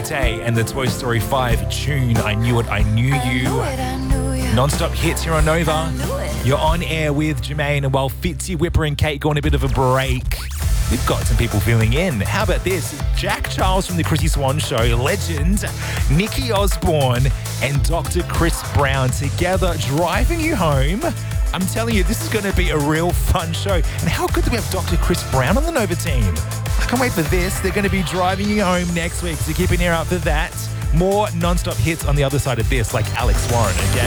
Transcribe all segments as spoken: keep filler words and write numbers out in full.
Tay and the Toy Story five tune, I Knew It, I Knew You. Non-stop hits here on Nova. You're on air with Jermaine, and while Fitzy, Whipper and Kate go on a bit of a break, we've got some people filling in. How about this? Jack Charles from the Chrissy Swan Show, legend, Nikki Osborne and Doctor Chris Brown together driving you home. I'm telling you, this is going to be a real fun show. And how good do we have Doctor Chris Brown on the Nova team? I can't wait for this. They're going to be driving you home next week, so keep an ear out for that. More non-stop hits on the other side of this, like Alex Warren, okay?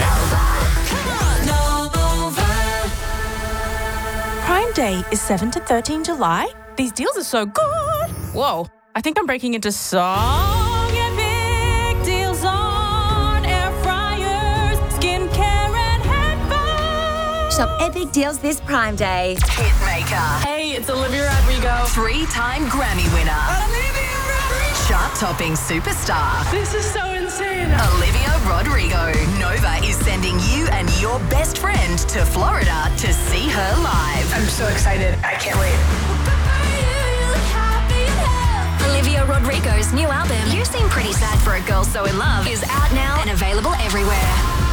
Prime Day is seventh to thirteenth July. These deals are so good. Whoa, I think I'm breaking into song epic deals on air fryers, skincare and headphones. Shop epic deals this Prime Day. Hitmaker. Hey, it's Olivia Rodrigo. Three-time Grammy winner. Olivia Rodrigo. Chart-topping superstar. This is so insane. Olivia Rodrigo. Nova is sending you and your best friend to Florida to see her live. I'm so excited. I can't wait. Olivia Rodrigo's new album, You Seem Pretty Sad for a Girl So In Love, is out now and available everywhere.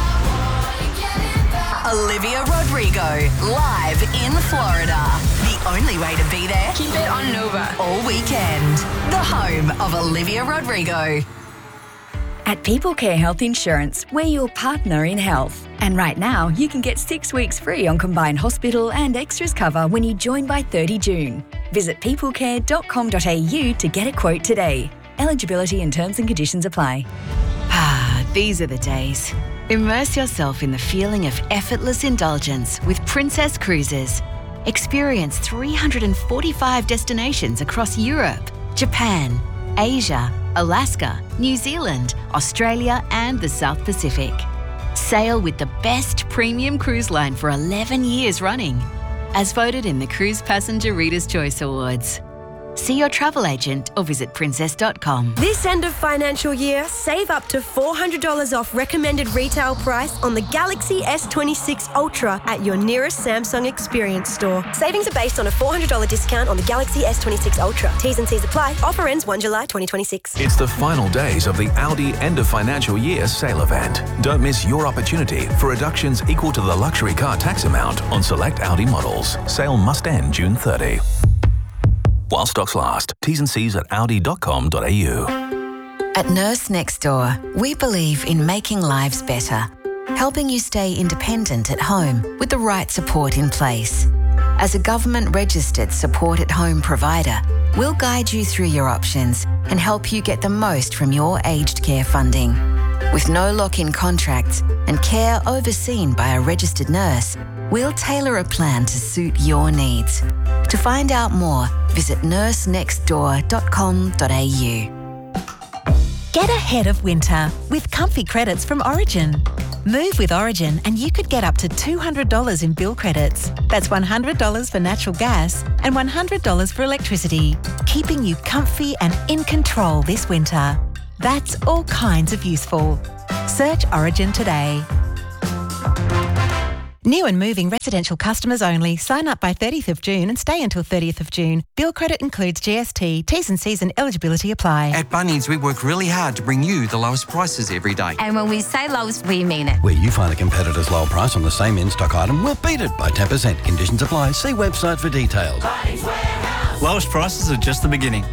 Olivia Rodrigo, live in Florida. The only way to be there. Keep it on Nova. All weekend. The home of Olivia Rodrigo. At People Care Health Insurance, we're your partner in health. And right now, you can get six weeks free on combined hospital and extras cover when you join by thirty June. Visit people care dot com dot a u to get a quote today. Eligibility and terms and conditions apply. Ah, these are the days. Immerse yourself in the feeling of effortless indulgence with Princess Cruises. Experience three hundred forty-five destinations across Europe, Japan, Asia, Alaska, New Zealand, Australia and the South Pacific. Sail with the best premium cruise line for eleven years running, as voted in the Cruise Passenger Reader's Choice Awards. See your travel agent or visit princess dot com. This end of financial year, save up to four hundred dollars off recommended retail price on the Galaxy S twenty-six Ultra at your nearest Samsung Experience store. Savings are based on a four hundred dollars discount on the Galaxy S twenty-six Ultra. T's and C's apply. Offer ends the first of July twenty twenty-six. It's the final days of the Audi end of financial year sale event. Don't miss your opportunity for reductions equal to the luxury car tax amount on select Audi models. Sale must end June thirtieth. While stocks last. T's and C's at audi dot com dot a u. At Nurse Next Door, we believe in making lives better, helping you stay independent at home with the right support in place. As a government-registered support-at-home provider, we'll guide you through your options and help you get the most from your aged care funding. With no lock-in contracts and care overseen by a registered nurse, we'll tailor a plan to suit your needs. To find out more, visit nurse next door dot com dot a u. Get ahead of winter with comfy credits from Origin. Move with Origin and you could get up to two hundred dollars in bill credits. That's one hundred dollars for natural gas and one hundred dollars for electricity, keeping you comfy and in control this winter. That's all kinds of useful. Search Origin today. New and moving residential customers only. Sign up by thirtieth of June and stay until thirtieth of June. Bill credit includes G S T. T's and C's and eligibility apply. At Bunnings, we work really hard to bring you the lowest prices every day. And when we say lowest, we mean it. Where you find a competitor's lower price on the same in-stock item, we'll beat it by ten percent. Conditions apply. See website for details. Lowest prices are just the beginning.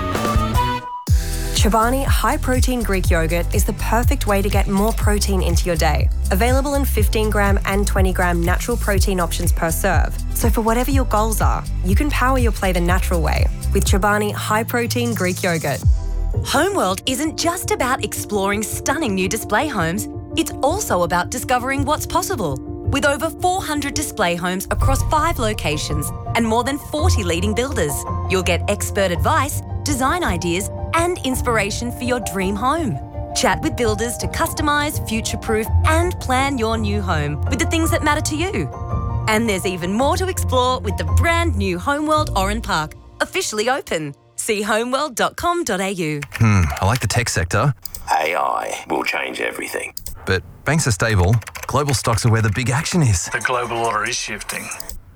Chobani High Protein Greek Yogurt is the perfect way to get more protein into your day. Available in fifteen gram and twenty gram natural protein options per serve. So for whatever your goals are, you can power your play the natural way with Chobani High Protein Greek Yogurt. Homeworld isn't just about exploring stunning new display homes, it's also about discovering what's possible. With over four hundred display homes across five locations and more than forty leading builders, you'll get expert advice, design ideas, and inspiration for your dream home. Chat with builders to customise, future-proof and plan your new home with the things that matter to you. And there's even more to explore with the brand new Homeworld Oran Park, officially open. See homeworld dot com dot a u. Hmm, I like the tech sector. A I will change everything. But banks are stable. Global stocks are where the big action is. The global order is shifting.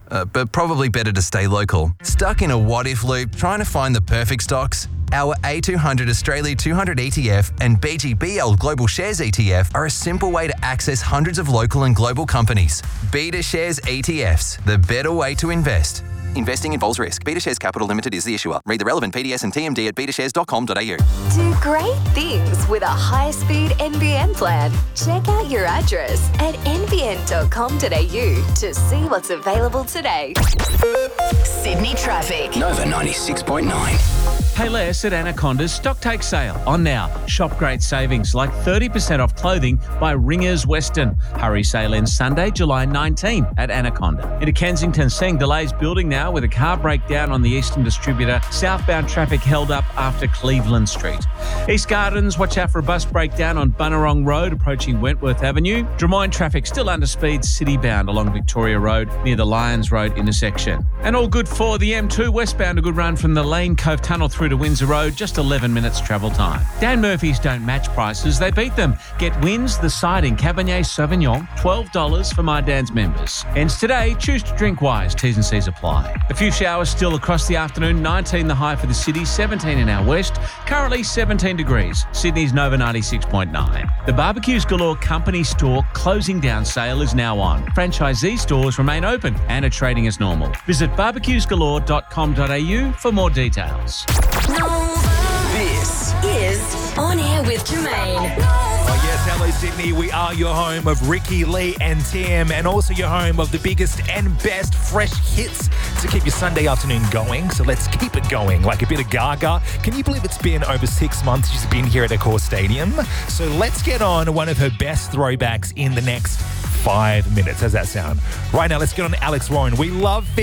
uh, but probably better to stay local. Stuck in a what-if loop trying to find the perfect stocks? Our A two hundred Australia two hundred E T F and B G B L Global Shares E T F are a simple way to access hundreds of local and global companies. Beta Shares E T Fs, the better way to invest. Investing involves risk. Beta Shares Capital Limited is the issuer. Read the relevant P D S and T M D at beta shares dot com dot a u. Do great things with a high-speed N B N plan. Check out your address at n b n dot com dot a u to see what's available today. Sydney traffic. Nova ninety-six point nine. Pay less at Anaconda's stock take sale. On now. Shop great savings like thirty percent off clothing by Ringers Western. Hurry sale ends Sunday, July nineteenth at Anaconda. Into Kensington, seeing delays building now with a car breakdown on the Eastern Distributor. Southbound traffic held up after Cleveland Street. East Gardens, watch out for a bus breakdown on Bunurong Road approaching Wentworth Avenue. Drummoyne traffic still under speed citybound along Victoria Road near the Lyons Road intersection. And all good for the M two westbound, a good run from the Lane Cove Tunnel through to Windsor Road, just eleven minutes travel time. Dan Murphy's don't match prices, they beat them. Get Wins the Siding Cabernet Sauvignon, twelve dollars for My Dan's members. Ends today, choose to drink wise, T's and C's apply. A few showers still across the afternoon, nineteen the high for the city, seventeen in our west, currently seventeen degrees. Sydney's Nova ninety-six point nine. The Barbecues Galore Company Store closing down sale is now on. Franchisee stores remain open and are trading as normal. Visit barbecues galore dot com dot a u for more details. This is On Air with Jermaine. Oh yes, hello Sydney. We are your home of Ricky, Lee and Tim, and also your home of the biggest and best fresh hits to keep your Sunday afternoon going. So let's keep it going like a bit of Gaga. Can you believe it's been over six months she's been here at Accor Stadium? So let's get on one of her best throwbacks in the next five minutes. How's that sound? Right now, let's get on Alex Warren. We love